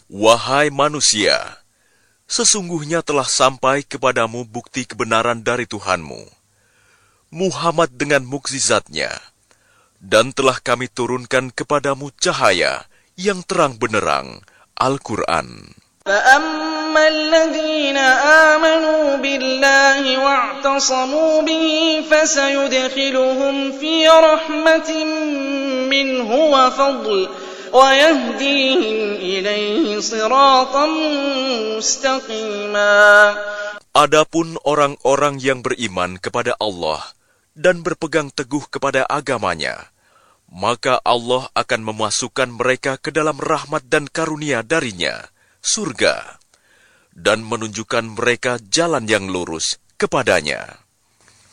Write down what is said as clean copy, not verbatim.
Wahai manusia, sesungguhnya telah sampai kepadamu bukti kebenaran dari Tuhanmu, Muhammad dengan mukjizatnya, dan telah kami turunkan kepadamu cahaya yang terang benderang, Al-Quran. فَأَمَّا الَّذِينَ آمَنُوا بِاللَّهِ وَاعْتَصَمُوا بِهِ فَسَيُدْخِلُهُمْ فِي رَحْمَةٍ مِّنْهُ وَفَضْلٍ وَيَهْدِيهِمْ إِلَيْهِ صِرَاطًا مُّسْتَقِيمًا. Adapun orang-orang yang beriman kepada Allah dan berpegang teguh kepada agamanya, maka Allah akan memasukkan mereka ke dalam rahmat dan karunia darinya, surga, dan menunjukkan mereka jalan yang lurus kepadanya.